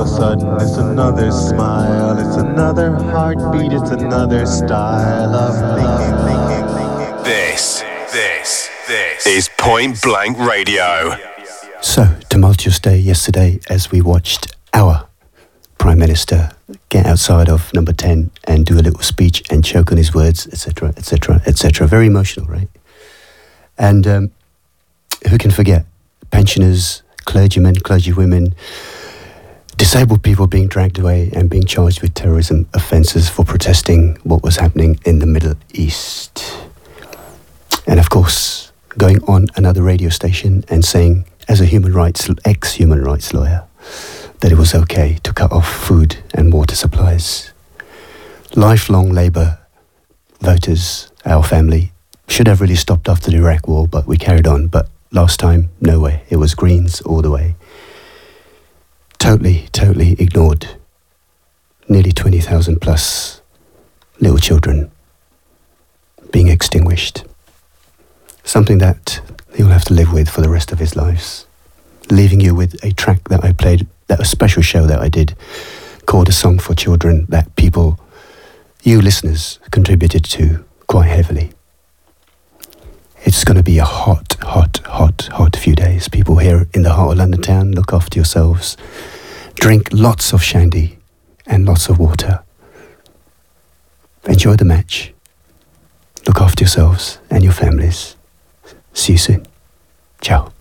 sudden it's another smile, it's another heartbeat, it's another style of thinking. This is Point Blank Radio. So, tumultuous day yesterday as we watched our Prime Minister get outside of number 10 and do a little speech and choke on his words, etc., etc., etc. Very emotional, right? And who can forget? Pensioners, clergymen, clergywomen, disabled people being dragged away and being charged with terrorism offences for protesting what was happening in the Middle East. And of course, going on another radio station and saying, as a ex-human rights lawyer, that it was okay to cut off food and water supplies. Lifelong Labour voters, our family, should have really stopped after the Iraq war, but we carried on. But last time, no way. It was Greens all the way. Totally ignored. Nearly 20,000 plus little children being extinguished. Something that he'll have to live with for the rest of his lives. Leaving you with a track that I played, a special show that I did, called A Song for Children, that people, you listeners, contributed to quite heavily. It's going to be a hot few days. People here in the heart of London town, look after yourselves. Drink lots of shandy and lots of water. Enjoy the match. Look after yourselves and your families. See you soon. Ciao.